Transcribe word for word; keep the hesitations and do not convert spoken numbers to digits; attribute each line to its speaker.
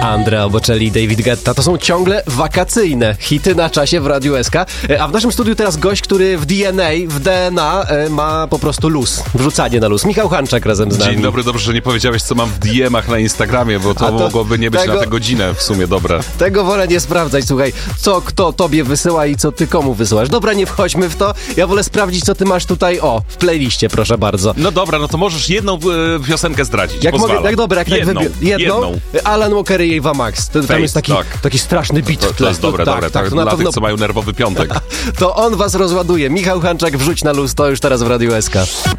Speaker 1: Andrea Bocelli i David Guetta to są ciągle wakacyjne hity na czasie w Radiu S K. A w naszym studiu teraz gość, który w D N A, w D N A ma po prostu luz, wrzucanie na luz. Michał Hanczak razem z nami.
Speaker 2: Dzień dobry, dobrze, że nie powiedziałeś, co mam w D M ach na Instagramie, bo to, to mogłoby nie być tego, na tę godzinę w sumie dobre.
Speaker 1: Tego wolę nie sprawdzać, słuchaj, co kto tobie wysyła i co ty komu wysyłasz. Dobra, nie wchodźmy w to, ja wolę sprawdzić, co ty masz tutaj, o, w playliście, proszę bardzo.
Speaker 2: No dobra, no to możesz jedną y, piosenkę zdradzić,
Speaker 1: jak
Speaker 2: pozwalam.
Speaker 1: mogę, jak dobra, jak
Speaker 2: jedną,
Speaker 1: tak wybier- jedną,
Speaker 2: jedną.
Speaker 1: Alan Walker i Eva Max. To, tam
Speaker 2: Face,
Speaker 1: jest taki,
Speaker 2: tak.
Speaker 1: taki straszny beat.
Speaker 2: To, to jest dobre,
Speaker 1: tak,
Speaker 2: dobre,
Speaker 1: tak,
Speaker 2: tak,
Speaker 1: to na
Speaker 2: dla
Speaker 1: pewno...
Speaker 2: tych, co mają nerwowy piątek.
Speaker 1: To on was rozładuje. Michał Hanczak, wrzuć na luz, to już teraz w Radiu S K.